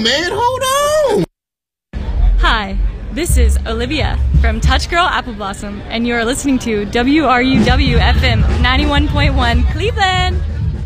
man. Hold on. Hi, this is Olivia from Touch Girl Apple Blossom, and you are listening to WRUW FM 91.1 Cleveland.